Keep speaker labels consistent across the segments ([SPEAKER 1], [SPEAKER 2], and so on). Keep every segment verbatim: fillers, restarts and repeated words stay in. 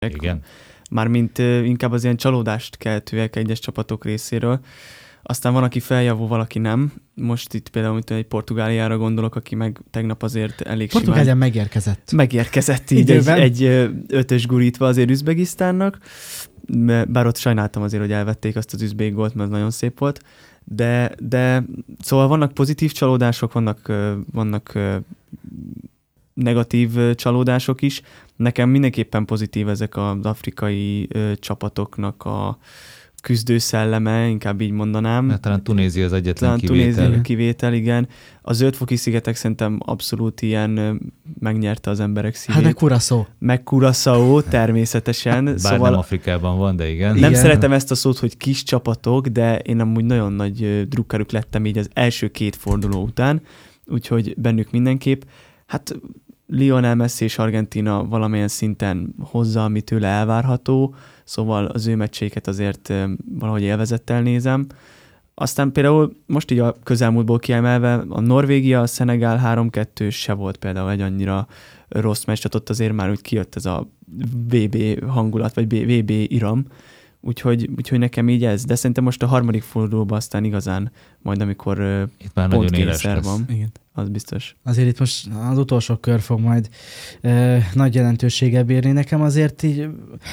[SPEAKER 1] Igen.
[SPEAKER 2] Mármint inkább az ilyen csalódást keltőek egyes csapatok részéről. Aztán van, aki feljavul, valaki nem. Most itt például mint egy Portugáliára gondolok, aki meg tegnap azért elég simán...
[SPEAKER 3] Portugália megérkezett.
[SPEAKER 2] Megérkezett így egy, egy ötös gurítva azért Üzbegisztánnak. Bár ott sajnáltam azért, hogy elvették azt az üzbék gólt, mert nagyon szép volt. De, de szóval vannak pozitív csalódások, vannak, vannak negatív csalódások is. Nekem mindenképpen pozitív ezek az afrikai csapatoknak a küzdőszelleme, inkább így mondanám.
[SPEAKER 1] Mert talán Tunézia az egyetlen
[SPEAKER 2] talán
[SPEAKER 1] kivétel.
[SPEAKER 2] Tunézia kivétel, igen. A Zöld-foki szigetek szerintem abszolút ilyen megnyerte az emberek szívét.
[SPEAKER 3] Hát meg Curaçao.
[SPEAKER 2] Meg Curaçao, természetesen.
[SPEAKER 1] Bár
[SPEAKER 2] szóval
[SPEAKER 1] nem Afrikában van, de igen.
[SPEAKER 2] Nem
[SPEAKER 3] Igen.
[SPEAKER 2] szeretem ezt a szót, hogy kis csapatok, de én amúgy nagyon nagy drukkerük lettem így az első két forduló után, úgyhogy bennük mindenképp. Hát Lionel Messi és Argentína valamilyen szinten hozza, ami tőle elvárható, szóval az ő meccseiket azért valahogy élvezettel nézem. Aztán például most így a közelmúltból kiemelve a Norvégia, a Szenegál három kettő se volt például egy annyira rossz meccs, tehát ott azért már úgy kijött ez a vé bé hangulat, vagy vé bé iram, úgyhogy, úgyhogy nekem így ez. De szerintem most a harmadik fordulóban aztán igazán majd, amikor
[SPEAKER 1] itt már nagyon éles lesz.
[SPEAKER 2] Van,
[SPEAKER 3] Igen.
[SPEAKER 2] az biztos.
[SPEAKER 3] Azért itt most az utolsó kör fog majd e, nagy jelentőséggel bírni. Nekem azért így,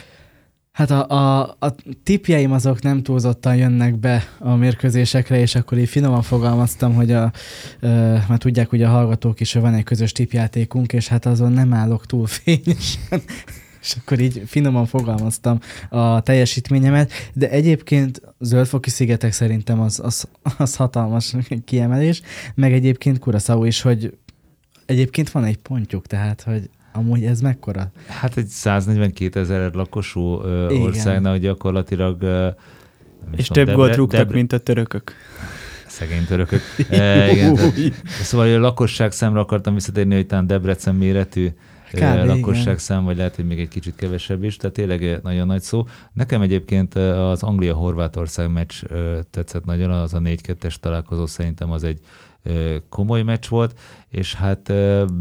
[SPEAKER 3] hát a, a, a tippjeim azok nem túlzottan jönnek be a mérkőzésekre, és akkor így finoman fogalmaztam, hogy a, e, mert tudják, hogy a hallgatók is, hogy van egy közös tippjátékunk, és hát azon nem állok túl fényesen. És akkor így finoman fogalmaztam a teljesítményemet, de egyébként Zöld-foki szigetek szerintem az, az, az hatalmas kiemelés, meg egyébként Curaçao is, hogy egyébként van egy pontjuk, tehát, hogy amúgy ez mekkora?
[SPEAKER 1] Hát egy száznegyvenkétezer lakosú ö, országnál gyakorlatilag... Ö,
[SPEAKER 2] és több Debre, gólt rúgtak, Debre... mint a törökök.
[SPEAKER 1] Szegény törökök. e, igen, szóval a lakosság számra akartam visszatérni, hogy talán Debrecen méretű lakosságszám, vagy lehet, hogy még egy kicsit kevesebb is, tehát tényleg nagyon nagy szó. Nekem egyébként az Anglia-Horvátország meccs tetszett nagyon, az a négy kettes találkozó szerintem az egy komoly meccs volt, és hát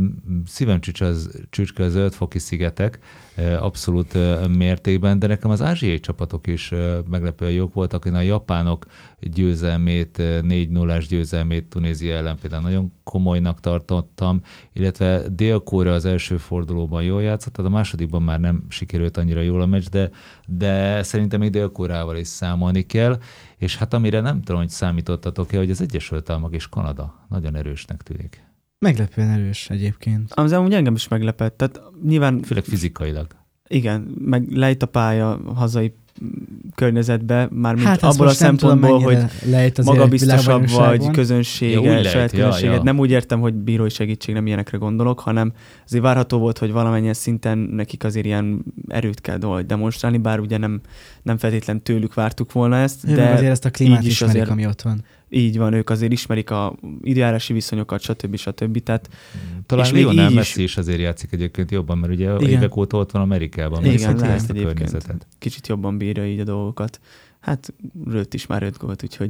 [SPEAKER 1] szívem csücske a Zöld-foki szigetek abszolút mértékben, de nekem az ázsiai csapatok is meglepően jók voltak. Én a japánok győzelmét, négy nullás győzelmét Tunézia ellen például nagyon komolynak tartottam, illetve Dél-Korea az első fordulóban jól játszott, tehát a másodikban már nem sikerült annyira jól a meccs, de, de szerintem még Dél-Koreával is számolni kell, és hát amire nem tudom, hogy számítottatok-e, hogy az Egyesült Államok és Kanada nagyon erősnek tűnik.
[SPEAKER 3] Meglepően erős egyébként.
[SPEAKER 2] Az amúgy engem is meglepett. Tehát nyilván...
[SPEAKER 1] Főleg fizikailag.
[SPEAKER 2] Igen, meg lejt a pálya hazai környezetbe, mármint
[SPEAKER 3] hát
[SPEAKER 2] abból a szempontból, hogy magabiztosabb vagy, közönsége,
[SPEAKER 1] ja,
[SPEAKER 2] saját
[SPEAKER 1] ja,
[SPEAKER 2] közönséget.
[SPEAKER 1] Ja.
[SPEAKER 2] Nem úgy értem, hogy bírói segítség, nem ilyenekre gondolok, hanem azért várható volt, hogy valamennyien szinten nekik azért ilyen erőt kell demonstrálni, bár ugye nem, nem feltétlen tőlük vártuk volna ezt.
[SPEAKER 3] Jó,
[SPEAKER 2] de
[SPEAKER 3] azért ezt a klímát
[SPEAKER 2] is
[SPEAKER 3] ismerik,
[SPEAKER 2] azért,
[SPEAKER 3] ami ott van.
[SPEAKER 2] Így van, ők azért ismerik a időjárási viszonyokat, stb. stb. Tehát,
[SPEAKER 1] talán Lionel Messi is azért játszik egyébként jobban, mert ugye igen. évek óta ott van Amerikában.
[SPEAKER 2] Igen, lehet egyébként. Kicsit jobban bírja így a dolgokat. Hát rőtt is már öt gólt, úgyhogy...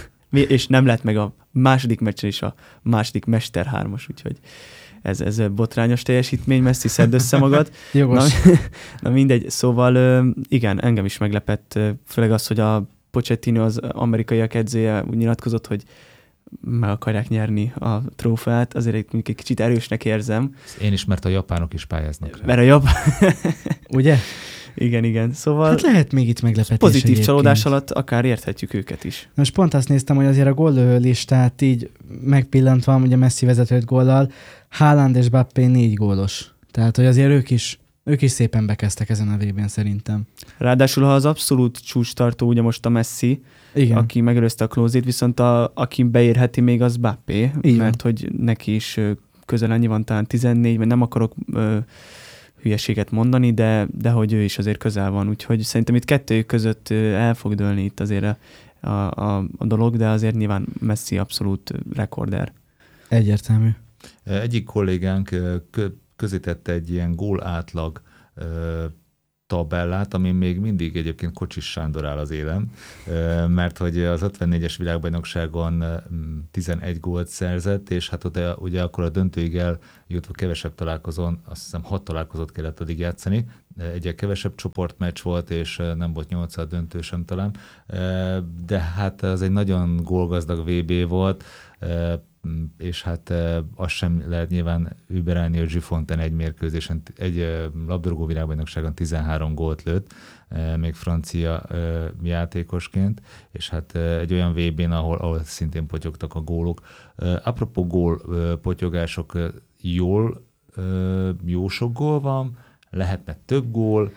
[SPEAKER 2] és nem lett meg a második meccsen is a második Mester hármas, úgyhogy ez, ez botrányos teljesítmény, Messi, szedd össze magad.
[SPEAKER 3] Jogos.
[SPEAKER 2] Na, na mindegy, szóval igen, engem is meglepett, főleg az, hogy a Pochettino, az amerikaiak edzője úgy nyilatkozott, hogy meg akarják nyerni a trófeát, azért egy kicsit erősnek érzem.
[SPEAKER 1] Én is, mert a japánok is pályáznak rá.
[SPEAKER 2] Mert a japán...
[SPEAKER 3] Ugye?
[SPEAKER 2] Igen, igen. Szóval...
[SPEAKER 3] Hát lehet még itt meglepetés
[SPEAKER 2] pozitív
[SPEAKER 3] egyébként.
[SPEAKER 2] Csalódás alatt akár érthetjük őket is.
[SPEAKER 3] Most pont azt néztem, hogy azért a góllövő listát így megpillantva, ugye Messi vezető góllal, Haaland és Mbappé négy gólos. Tehát, hogy azért ők is Ők is szépen bekezdtek ezen a vé bén szerintem.
[SPEAKER 2] Ráadásul, ha az abszolút csúcstartó, ugye most a Messi, igen. aki megelőzte a Klózét, viszont a, aki beérheti még az Mbappé, mert van. Hogy neki is közel annyi van, talán tizennégy, mert nem akarok ö, hülyeséget mondani, de, de hogy ő is azért közel van, úgyhogy szerintem itt kettőjük között el fog dőlni itt azért a, a, a dolog, de azért nyilván Messi abszolút rekorder.
[SPEAKER 3] Egyértelmű.
[SPEAKER 1] Egyik kollégánk közítette egy ilyen gól átlag ö, tabellát, ami még mindig egyébként Kocsis Sándor áll az élen, ö, mert hogy az ötvennégyes világbajnokságon tizenegy gólt szerzett, és hát ott ugye akkor a döntőig eljutva kevesebb találkozón, azt hiszem hat találkozót kellett addig játszani, egyre kevesebb csoportmeccs volt, és nem volt nyolcad döntő sem talán, de hát az egy nagyon gólgazdag vé bé volt, és hát azt sem lehet nyilván überelni, hogy Giffonten egy mérkőzésen, egy labdarúgó világbajnokságon tizenhárom gólt lőtt, még francia játékosként, és hát egy olyan vé bén, ahol, ahol szintén potyogtak a gólok. Apropó gól potyogások, jól, jó sok gól van, lehetne több gól.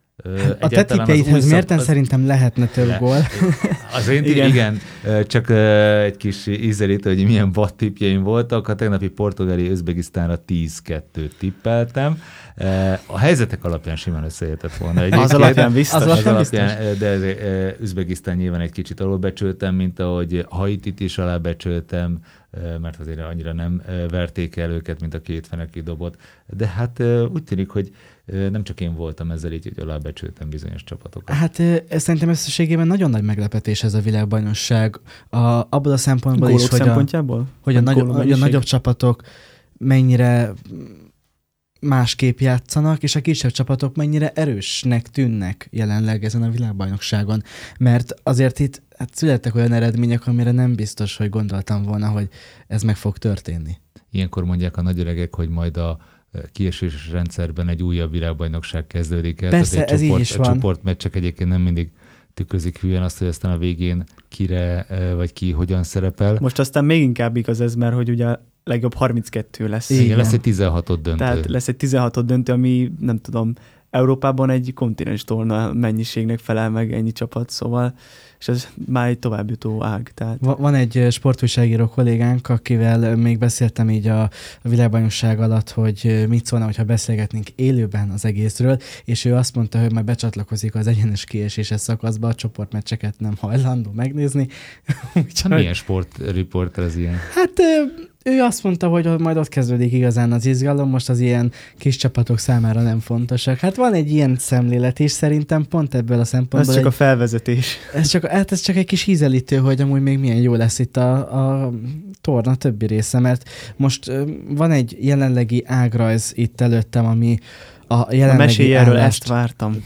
[SPEAKER 3] A te tippjeidhez mérten az... szerintem lehetne több le. gól.
[SPEAKER 1] Az én igen. igen, csak egy kis ízelítő, hogy milyen vad tippjeim voltak. A tegnapi portugáli Üzbegisztánra tíz kettőt tippeltem. A helyzetek alapján simán összeértett volna. Egyébként.
[SPEAKER 2] Az alapján biztos.
[SPEAKER 1] Az alapján, de Üzbegisztán nyilván egy kicsit alulbecsültem, mint ahogy Haitit is alábecsültem, mert azért annyira nem verték el őket, mint a két feneki dobot. De hát úgy tűnik, hogy nem csak én voltam ezzel így, hogy alábecsültem bizonyos csapatokat.
[SPEAKER 3] Hát ez szerintem összességében nagyon nagy meglepetés ez a világbajnokság. A, abból a szempontból
[SPEAKER 2] Gólok
[SPEAKER 3] is, hogy
[SPEAKER 2] szempontjából?
[SPEAKER 3] a, hogy a, nagyobb, hogy a nagyobb csapatok mennyire másképp játszanak, és a kisebb csapatok mennyire erősnek tűnnek jelenleg ezen a világbajnokságon. Mert azért itt hát születtek olyan eredmények, amire nem biztos, hogy gondoltam volna, hogy ez meg fog történni.
[SPEAKER 1] Ilyenkor mondják a nagyöregek, hogy majd a kieséses rendszerben egy újabb világbajnokság kezdődik el.
[SPEAKER 3] Persze, ez
[SPEAKER 1] csoport,
[SPEAKER 3] így is van.
[SPEAKER 1] A csoportmeccsek egyébként nem mindig tükrözik hülyen azt, hogy aztán a végén kire, vagy ki hogyan szerepel.
[SPEAKER 2] Most aztán még inkább igaz ez, mert hogy ugye legjobb harminckettő lesz.
[SPEAKER 1] Igen, Igen lesz egy tizenhatod döntő.
[SPEAKER 2] Tehát lesz egy tizenhatod döntő, ami nem tudom, Európában egy kontinens torna mennyiségnek felel meg ennyi csapat, szóval, és ez már egy továbbjutó ág. Tehát.
[SPEAKER 3] Van egy sportújságíró kollégánk, akivel még beszéltem így a, a világbajnokság alatt, hogy mit szólna, hogyha beszélgetnénk élőben az egészről, és ő azt mondta, hogy majd becsatlakozik az egyenes kieséses szakaszba, a csoportmeccseket nem hajlandó megnézni.
[SPEAKER 1] Úgyhogy... Milyen sportriporter ez ilyen?
[SPEAKER 3] Hát ő azt mondta, hogy majd ott kezdődik igazán az izgalom, most az ilyen kis csapatok számára nem fontosak. Hát van egy ilyen szemlélet is szerintem pont ebből a szempontból.
[SPEAKER 2] Ez csak
[SPEAKER 3] egy,
[SPEAKER 2] a felvezetés.
[SPEAKER 3] Ez csak, hát ez csak egy kis ízelítő, hogy amúgy még milyen jó lesz itt a, a torna többi része, mert most van egy jelenlegi ágrajz itt előttem, ami a jelenlegi
[SPEAKER 2] mesélj erről,
[SPEAKER 3] állást...
[SPEAKER 2] ezt vártam.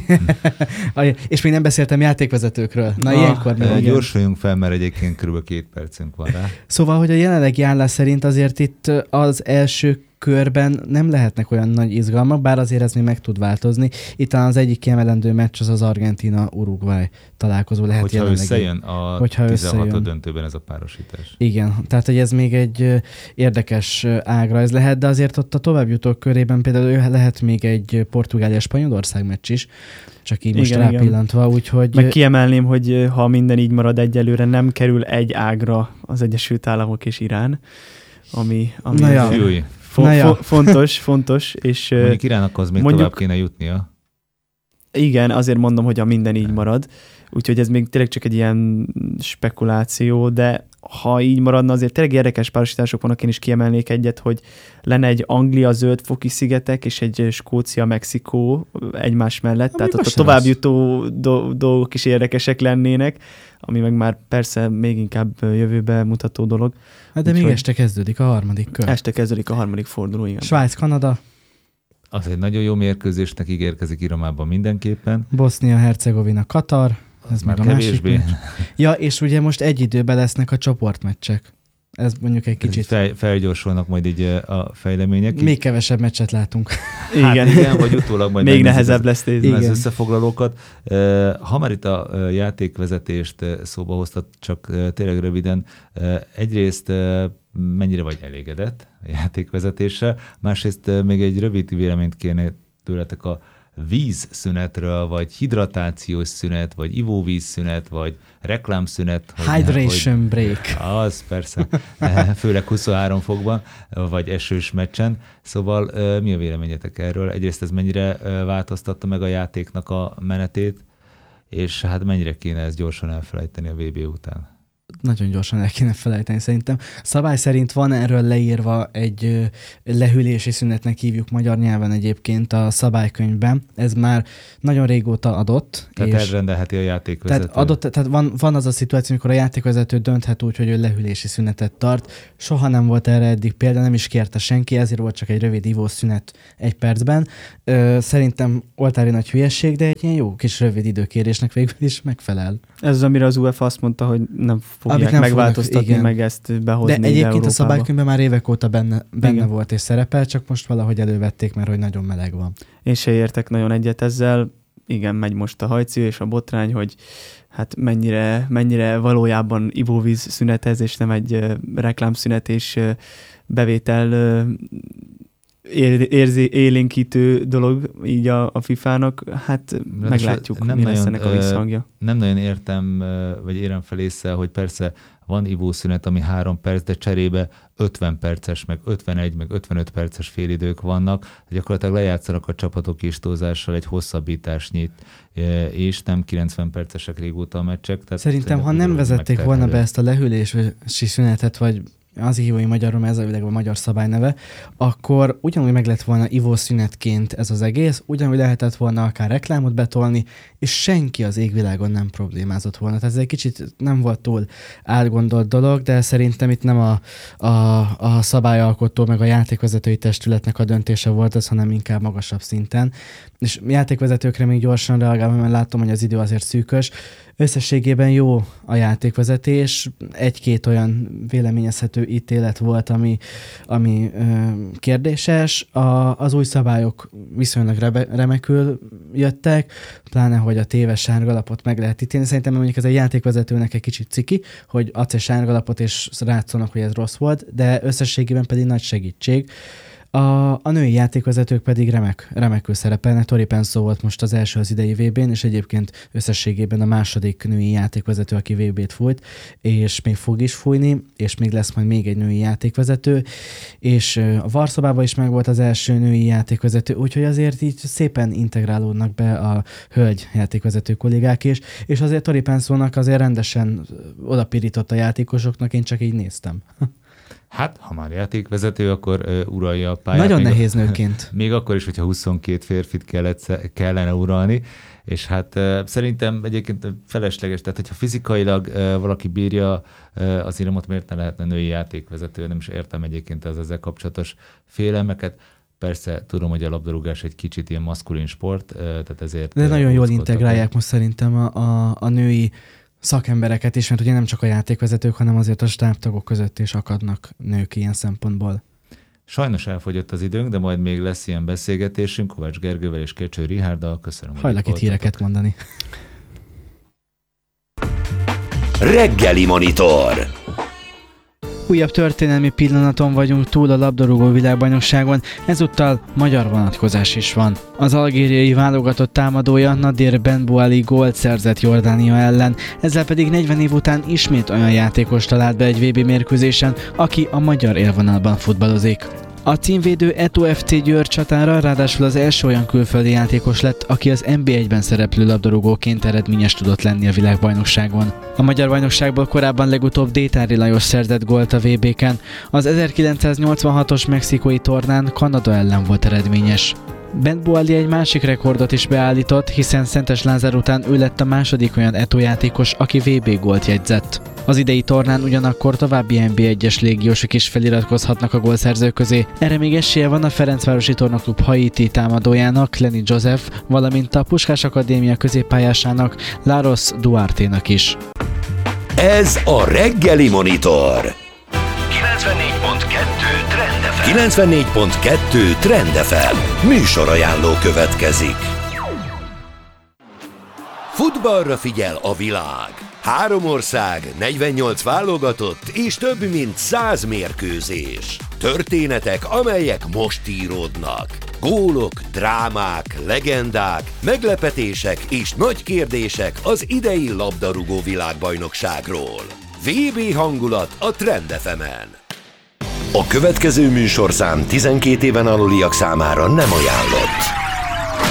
[SPEAKER 3] És még nem beszéltem játékvezetőkről. Na, ah, ilyenkor
[SPEAKER 1] mi gyorsuljunk fel, mert egyébként kb. két percünk van rá.
[SPEAKER 3] Szóval, hogy a jelenlegi állás szerint azért itt az első körben nem lehetnek olyan nagy izgalmak, bár azért ez még meg tud változni. Itt talán az egyik kiemelendő meccs az az Argentina-Uruguay találkozó lehet
[SPEAKER 1] hogyha
[SPEAKER 3] jelenlegi.
[SPEAKER 1] Összejön a
[SPEAKER 3] hogyha
[SPEAKER 1] tizenhatod
[SPEAKER 3] összejön.
[SPEAKER 1] döntőben ez a párosítás.
[SPEAKER 3] Igen, tehát hogy ez még egy érdekes ágrajz lehet, de azért ott a továbbjutók körében például lehet még egy Portugália-Spanyolország meccs is, csak így most igen, rápillantva, úgyhogy...
[SPEAKER 2] Meg kiemelném, hogy ha minden így marad egyelőre, nem kerül egy ágra az Egyesült Államok és Irán, ami... ami
[SPEAKER 3] Na ja.
[SPEAKER 2] Fo- Na ja. Fontos, fontos. És
[SPEAKER 1] mondjuk Iránnak az még mondjuk, tovább kéne jutnia.
[SPEAKER 2] Igen, azért mondom, hogy a minden így marad. Úgyhogy ez még tényleg csak egy ilyen spekuláció, de ha így maradna, azért tényleg érdekes párosítások vannak, én is kiemelnék egyet, hogy lenne egy Anglia-Zöld-foki szigetek és egy Skócia-Mexikó egymás mellett, ami tehát ott a továbbjutó do- dolgok is érdekesek lennének, ami meg már persze még inkább jövőbe mutató dolog.
[SPEAKER 3] Hát de úgy, még este kezdődik a harmadik kör.
[SPEAKER 2] Este kezdődik a harmadik forduló, igen.
[SPEAKER 3] Svájc-Kanada.
[SPEAKER 1] Az egy nagyon jó mérkőzésnek ígérkezik Iramában mindenképpen.
[SPEAKER 3] Bosznia-Hercegovina, Katar. Ez
[SPEAKER 1] már
[SPEAKER 3] a
[SPEAKER 1] kevésbé.
[SPEAKER 3] Ja, és ugye most egy időben lesznek a csoportmeccsek. Ez mondjuk egy kicsit...
[SPEAKER 1] Fel, felgyorsulnak majd így a fejlemények.
[SPEAKER 3] Még kevesebb meccset látunk.
[SPEAKER 1] Hát igen. igen, vagy utólag majd
[SPEAKER 2] még nehezebb lesz nézni
[SPEAKER 1] az összefoglalókat. Ha már itt a játékvezetést szóba hoztat, csak tényleg röviden, egyrészt mennyire vagy elégedett a játékvezetéssel, másrészt még egy rövid véleményt kérne tőletek a vízszünetről, vagy hidratációs szünet, vagy ivóvízszünet, vagy reklámszünet.
[SPEAKER 3] Hydration
[SPEAKER 1] hogy,
[SPEAKER 3] break.
[SPEAKER 1] Az persze, főleg huszonhárom fokban, vagy esős meccsen. Szóval mi a véleményetek erről? Egyrészt ez mennyire változtatta meg a játéknak a menetét, és hát mennyire kéne ezt gyorsan elfelejteni a vé bé után?
[SPEAKER 3] nagyon gyorsan el kéne felejteni szerintem. Szabály szerint van erről leírva egy lehűlési szünetnek hívjuk magyar nyelven egyébként a szabálykönyvben. Ez már nagyon régóta adott.
[SPEAKER 1] Tehát és elrendelheti a játékvezető.
[SPEAKER 3] Tehát, adott, tehát van, van az a szituáció, amikor a játékvezető dönthet úgy, hogy ő lehűlési szünetet tart. Soha nem volt erre eddig példa, nem is kérte senki, ezért volt csak egy rövid ivószünet egy percben. Ö, szerintem oltári nagy hülyesség, de egy ilyen jó kis rövid időkérésnek végül is megfelel.
[SPEAKER 2] Ez az, amire az UEFA azt mondta, hogy nem fogják nem megváltoztatni, fognak, meg ezt behozni.
[SPEAKER 3] De egyébként
[SPEAKER 2] Európába.
[SPEAKER 3] A szabálykönyvben már évek óta benne, benne volt és szerepel, csak most valahogy elővették, mert hogy nagyon meleg van.
[SPEAKER 2] Én se értek nagyon egyet ezzel. Igen, megy most a hajcű és a botrány, hogy hát mennyire, mennyire valójában ivóvíz szünetez, és nem egy uh, reklámszünet és uh, bevétel uh, érzi, élénkítő dolog így a, a fifának, hát de meglátjuk, nem mi nagyon, lesz ennek a visszhangja.
[SPEAKER 1] Nem nagyon értem, vagy érem fel észre, hogy persze van ivószünet, ami három perc, de cserébe ötven perces, meg ötvenegy, meg ötvenöt perces félidők vannak, gyakorlatilag lejátszanak a csapatok istózással egy hosszabbításnyit, és nem kilencven percesek régóta a meccsek. Tehát
[SPEAKER 3] szerintem, ha nem vezették volna be ezt a lehűlési szünetet, vagy az hívói magyarul, ez a világban a magyar szabályneve, akkor ugyanúgy meg lett volna ivószünetként ez az egész, ugyanúgy lehetett volna akár reklámot betolni, és senki az égvilágon nem problémázott volna. Tehát ez egy kicsit nem volt túl átgondolt dolog, de szerintem itt nem a, a, a szabályalkotó meg a játékvezetői testületnek a döntése volt ez, hanem inkább magasabb szinten. És játékvezetőkre még gyorsan reagálva, mert látom, hogy az idő azért szűkös. Összességében jó a játékvezetés, egy-két olyan véleményezhető ítélet volt, ami, ami ö, kérdéses. A, az új szabályok viszonylag rebe, remekül jöttek, pláne, hogy a téves sárgalapot meg lehet ítélni. Szerintem mondjuk ez a játékvezetőnek egy kicsit ciki, hogy adsz egy sárgalapot és rátszolnak, hogy ez rossz volt, de összességében pedig nagy segítség. A, a női játékvezetők pedig remek, remekül szerepelnek. Tori Penso volt most az első az idei vé bén, és egyébként összességében a második női játékvezető, aki vé bét fújt, és még fog is fújni, és még lesz majd még egy női játékvezető, és a Varszobában is meg volt az első női játékvezető, úgyhogy azért így szépen integrálódnak be a hölgy játékvezető kollégák is, és azért Tori Pensónak azért rendesen odapirított a játékosoknak, én csak így néztem.
[SPEAKER 1] Hát, ha már játékvezető, akkor uh, uralja a pályát.
[SPEAKER 3] Nagyon nehéz a, nőként.
[SPEAKER 1] Még akkor is, hogyha huszonkét férfit kellett, kellene uralni, és hát uh, szerintem egyébként felesleges, tehát hogyha fizikailag uh, valaki bírja uh, az iramot, miért ne lehetne női játékvezető, nem is értem egyébként az ezzel kapcsolatos félelmeket. Persze tudom, hogy a labdarúgás egy kicsit ilyen maszkulin sport, uh, tehát ezért...
[SPEAKER 3] De nagyon jól integrálják most szerintem a, a, a női szakembereket is, mert ugye nem csak a játékvezetők, hanem azért a stábtagok között is akadnak nők ilyen szempontból.
[SPEAKER 1] Sajnos elfogyott az időnk, de majd még lesz ilyen beszélgetésünk Kovács Gergővel és Kecső Richárddal. Köszönöm,
[SPEAKER 3] hajlak itt híreket mondani.
[SPEAKER 4] Reggeli Monitor.
[SPEAKER 3] Újabb történelmi pillanaton vagyunk túl a labdarúgó világbajnokságon, ezúttal magyar vonatkozás is van. Az algériai válogatott támadója Nadir Benbouali gólt szerzett Jordánia ellen, ezzel pedig negyven év után ismét olyan játékos talált be egy vé bé mérkőzésen, aki a magyar élvonalban futballozik. A címvédő Eto ef cé Győr csatára ráadásul az első olyan külföldi játékos lett, aki az en bé egyben szereplő labdarúgóként eredményes tudott lenni a világbajnokságon. A magyar bajnokságból korábban legutóbb Détári Lajos szerzett gólt a vé béken, az ezerkilencszáznyolcvanhatos mexikói tornán Kanada ellen volt eredményes. Benbouali egy másik rekordot is beállított, hiszen Szentes Lázár után ő lett a második olyan Eto játékos, aki vé bé gólt jegyzett. Az idei tornán ugyanakkor további en bé egyes légiósok is feliratkozhatnak a gólszerzők közé. Erre még esélye van a Ferencvárosi Tornaklub Haiti támadójának, Lenny Joseph, valamint a Puskás Akadémia középpályásának, Laros Duarte-nak is.
[SPEAKER 4] Ez a Reggeli Monitor. kilencvennégy pont kettő Trend ef em. kilencvennégy pont kettő Trend ef em. Műsorajánló következik. Futballra figyel a világ. Három ország, negyvennyolc válogatott és több mint száz mérkőzés. Történetek, amelyek most íródnak. Gólok, drámák, legendák, meglepetések és nagy kérdések az idei labdarúgó világbajnokságról. vé bé hangulat a Trend ef emen. A következő műsorszám tizenkét éven aluliak számára nem ajánlott.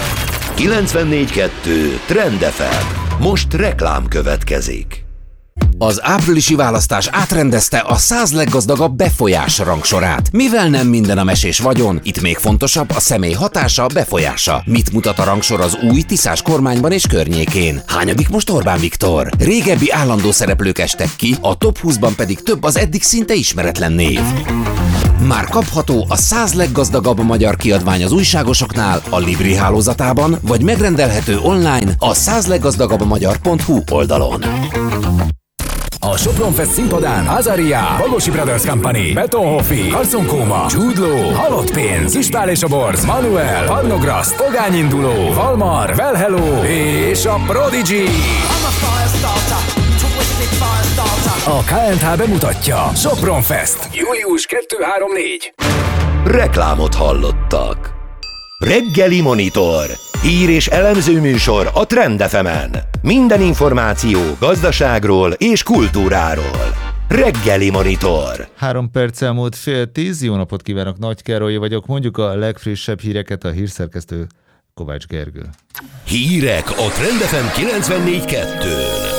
[SPEAKER 4] kilencvennégy kettő Trend ef em. Most reklám következik.
[SPEAKER 5] Az áprilisi választás átrendezte a száz leggazdagabb befolyás rangsorát. Mivel nem minden a mesés vagyon, itt még fontosabb a személy hatása, befolyása. Mit mutat a rangsor az új Tiszás kormányban és környékén? Hányadik most Orbán Viktor? Régebbi állandó szereplők estek ki, a top húszban pedig több az eddig szinte ismeretlen név. Már kapható a száz leggazdagabb magyar kiadvány az újságosoknál, a Libri hálózatában, vagy megrendelhető online a száz leggazdagabb magyar pont hu oldalon.
[SPEAKER 6] A Sopron Fest színpadán Azaria, Bagosi Brothers Company, Betonhoffi, Carson Koma, Jude Law, Halott Pénz, Ispál és a Borz, Manuel, Parnograszt, Pogányinduló, Valmar, Well Hello és a Prodigy. A ká en há bemutatja Sopron Fest. július kettő-három-négy.
[SPEAKER 4] Reklámot hallottak. Reggeli Monitor. Hír és elemző műsor a Trend ef emen. Minden információ gazdaságról és kultúráról. Reggeli Monitor.
[SPEAKER 1] Három perccel múlt fél tíz. Jó napot kívánok, Nagy Károly vagyok. Mondjuk a legfrissebb híreket, a hírszerkesztő Kovács Gergő.
[SPEAKER 4] Hírek a Trend ef em kilencvennégy kettő.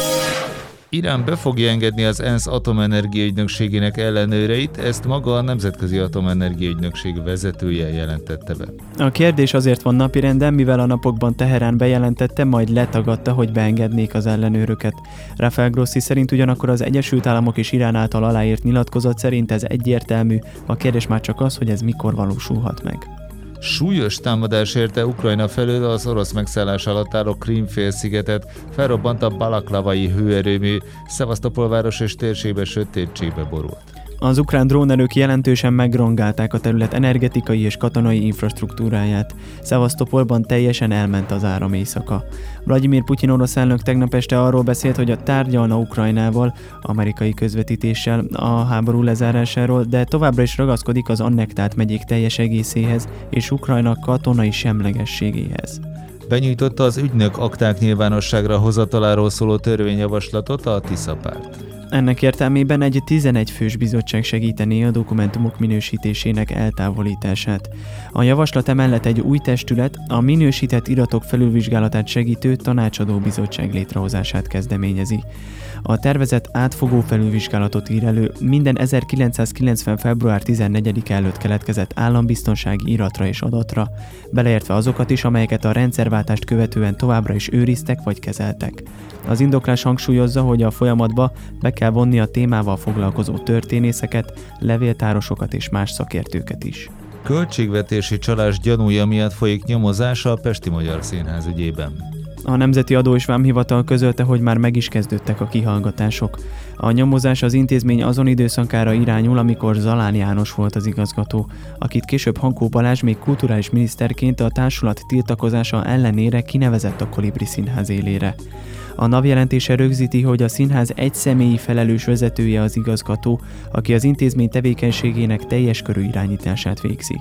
[SPEAKER 1] Irán be fogja engedni az ENSZ atomenergia ügynökségének ellenőreit, ezt maga a Nemzetközi Atomenergia Ügynökség vezetője jelentette be.
[SPEAKER 2] A kérdés azért van napirenden, mivel a napokban Teherán bejelentette, majd letagadta, hogy beengednék az ellenőröket. Rafael Grossi szerint ugyanakkor az Egyesült Államok és Irán által aláírt nyilatkozat szerint ez egyértelmű, a kérdés már csak az, hogy ez mikor valósulhat meg.
[SPEAKER 1] Súlyos támadás érte Ukrajna felől az orosz megszállás alatt álló Krím-félszigetet, felrobbant a balaklavai hőerőmű, Szevasztopol város és térsége sötétségbe borult.
[SPEAKER 2] Az ukrán drónerők jelentősen megrongálták a terület energetikai és katonai infrastruktúráját. Szevasztopolban teljesen elment az áram éjszaka. Vladimir Putyin orosz elnök tegnap este arról beszélt, hogy a tárgyalna Ukrajnával, amerikai közvetítéssel a háború lezárásáról, de továbbra is ragaszkodik az annektált megyék teljes egészéhez és Ukrajna katonai semlegességéhez.
[SPEAKER 1] Benyújtotta az ügynök akták nyilvánosságra hozataláról szóló törvényjavaslatot a Tisza párt.
[SPEAKER 2] Ennek értelmében egy tizenegy fős bizottság segítené a dokumentumok minősítésének eltávolítását. A javaslat emellett egy új testület, a minősített iratok felülvizsgálatát segítő tanácsadó bizottság létrehozását kezdeményezi. A tervezet átfogó felülvizsgálatot ír elő minden ezerkilencszázkilencven. február tizennegyedike előtt keletkezett állambiztonsági iratra és adatra, beleértve azokat is, amelyeket a rendszerváltást követően továbbra is őriztek vagy kezeltek. Az indoklás hangsúlyozza, hogy a folyamatba be kell vonni a témával foglalkozó történészeket, levéltárosokat és más szakértőket is.
[SPEAKER 1] Költségvetési csalás gyanúja miatt folyik nyomozása a Pesti Magyar Színház ügyében.
[SPEAKER 2] A Nemzeti Adó és Vámhivatal közölte, hogy már meg is kezdődtek a kihallgatások. A nyomozás az intézmény azon időszakára irányul, amikor Zalán János volt az igazgató, akit később Hankó Balázs még kulturális miniszterként a társulat tiltakozása ellenére kinevezett a Kolibri Színház élére. A NAV jelentése rögzíti, hogy a színház egyszemélyi felelős vezetője az igazgató, aki az intézmény tevékenységének teljes körű irányítását végzi.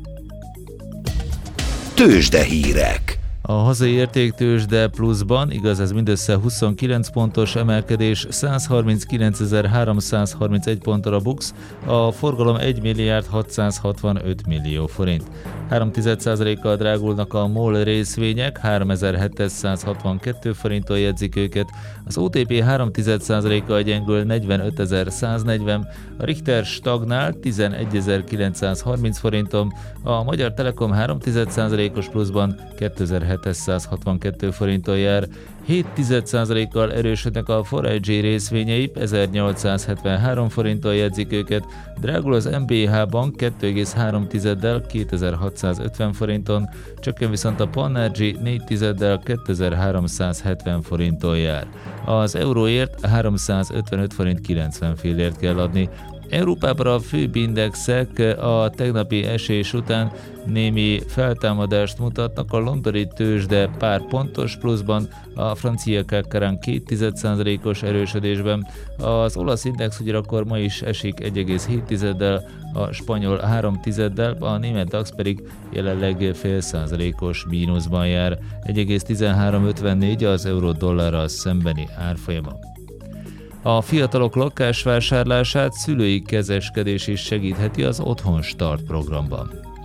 [SPEAKER 4] Tőzsdehírek.
[SPEAKER 1] A hazai értéktőzsde pluszban, igaz ez mindössze huszonkilenc pontos emelkedés, száz harminckilencezer-háromszázharmincegy ponttól a BUX, a forgalom egy milliárd hatszázhatvanöt millió forint. három egész egy százalékkal drágulnak a MOL részvények, háromezer-hétszázhatvankettő forinttól jegyzik őket, az o té pé három egész egy százalékkal gyengül negyvenötezer-száznegyven, a Richter stagnál tizenegyezer-kilencszázharminc forinton, a Magyar Telekom három egész egy százalékos pluszban kétezer-hétszázhatvankettő forinttól jár, hét egész egy százalékkal erősödnek a four I G részvényei, ezernyolcszázhetvenhárom forinttól jegyzik őket, drágul az em bé há Bank kettő egész három tizeddel kétezer-hatszázötven forinton, csökken viszont a Panergy négy tizeddel kétezer-háromszázhetven forinttól jár. Az euróért háromszázötvenöt forint kilencven fillért kell adni. Európában a főbb indexek a tegnapi esés után némi feltámadást mutatnak, a londoni tőzsde pár pontos pluszban, a francia C A C két egész százalékos erősödésben, az olasz index ugyanakkor ma is esik egy egész hét tizeddel, a spanyol három tizeddel, a német DAX pedig jelenleg fél százalékos mínuszban jár, egy egész tizenhárom ötvennégy az euró-dollárral szembeni árfolyama. A fiatalok lakásvásárlását szülői kezeskedés is segítheti az Otthon Start programban.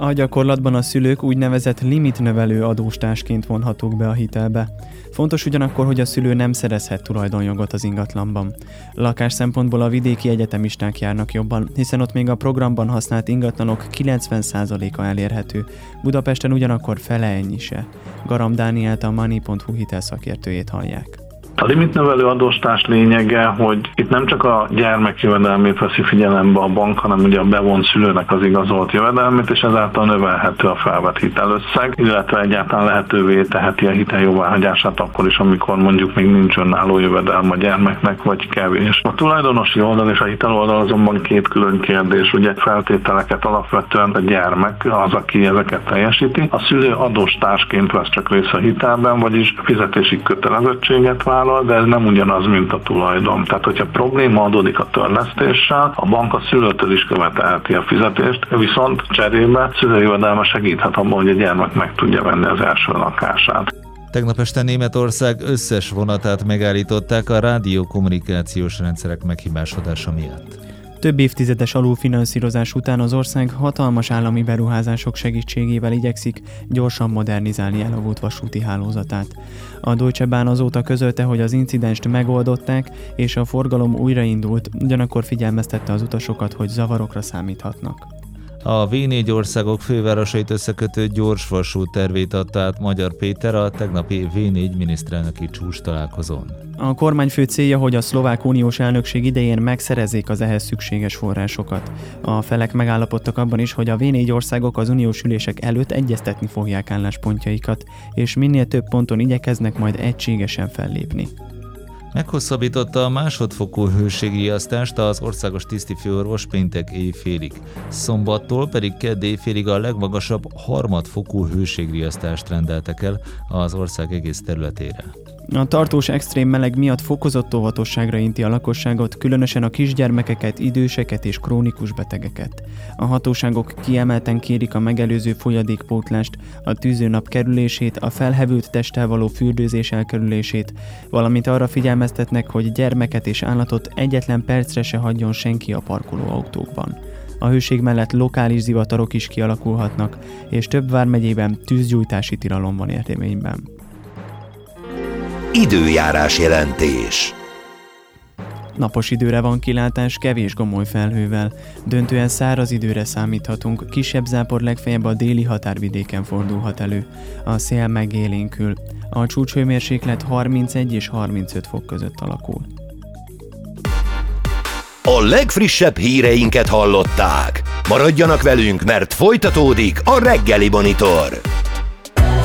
[SPEAKER 2] A gyakorlatban a szülők úgynevezett limitnövelő adóstársként vonhatók be a hitelbe. Fontos ugyanakkor, hogy a szülő nem szerezhet tulajdonjogot az ingatlanban. Lakás szempontból a vidéki egyetemisták járnak jobban, hiszen ott még a programban használt ingatlanok kilencven százaléka elérhető, Budapesten ugyanakkor fele ennyi se. Garam Dánielt, a Money pont hu hitelszakértőjét hallják.
[SPEAKER 7] A limitnövelő adóstárs lényege, hogy itt nem csak a gyermek jövedelmét veszi figyelembe a bank, hanem ugye a bevont szülőnek az igazolt jövedelmét, és ezáltal növelhető a felvett hitelösszeg, illetve egyáltalán lehetővé teheti a hitel jóváhagyását akkor is, amikor mondjuk még nincs önálló jövedelme a gyermeknek, vagy kevés. A tulajdonosi oldal és a hitel oldal azonban két külön kérdés. Ugye feltételeket alapvetően a gyermek az, aki ezeket teljesíti. A szülő adóstársként vesz csak részt a hitelben, vagyis fizetési kötelezettséget vállal, de ez nem ugyanaz, mint a tulajdon. Tehát, hogyha probléma adódik a törlesztéssel, a bank a szülőtől is követelheti a fizetést, viszont cserébe szülői jövedelme segíthet abban, hogy a gyermek meg tudja venni az első lakását.
[SPEAKER 1] Tegnap este Németország összes vonatát megállították a rádiókommunikációs rendszerek meghibásodása miatt.
[SPEAKER 2] Több évtizedes alulfinanszírozás után az ország hatalmas állami beruházások segítségével igyekszik gyorsan modernizálni elavult vasúti hálózatát. A Deutsche Bahn azóta közölte, hogy az incidenst megoldották, és a forgalom újraindult, ugyanakkor figyelmeztette az utasokat, hogy zavarokra számíthatnak.
[SPEAKER 1] A vé négy országok fővárosait összekötő gyorsvasút tervét adta át Magyar Péter a tegnapi vé négy miniszterelnöki csúcs találkozón.
[SPEAKER 2] A kormányfő célja, hogy a szlovák uniós elnökség idején megszerezzék az ehhez szükséges forrásokat. A felek megállapodtak abban is, hogy a vé négy országok az uniós ülések előtt egyeztetni fogják álláspontjaikat, és minél több ponton igyekeznek majd egységesen fellépni.
[SPEAKER 1] Meghosszabbította a másodfokú hőségriasztást az országos tisztifőorvos péntek éjfélig. Szombattól pedig kedd éjfélig a legmagasabb harmadfokú hőségriasztást rendeltek el az ország egész területére.
[SPEAKER 2] A tartós extrém meleg miatt fokozott óvatosságra inti a lakosságot, különösen a kisgyermekeket, időseket és krónikus betegeket. A hatóságok kiemelten kérik a megelőző folyadékpótlást, a tűzőnap kerülését, a felhevült testtel való fürdőzés elkerülését, valamint arra figyelmeztetnek, hogy gyermeket és állatot egyetlen percre se hagyjon senki a parkolóautókban. A hőség mellett lokális zivatarok is kialakulhatnak, és több vármegyében tűzgyújtási tilalom van érvényben.
[SPEAKER 4] Időjárás jelentés.
[SPEAKER 2] Napos időre van kilátás, kevés gomoly felhővel. Döntően száraz időre számíthatunk, kisebb zápor legfeljebb a déli határvidéken fordulhat elő. A szél megélénkül. A csúcshőmérséklet harmincegy és harmincöt fok között alakul.
[SPEAKER 4] A legfrissebb híreinket hallották. Maradjanak velünk, mert folytatódik a Reggeli Monitor.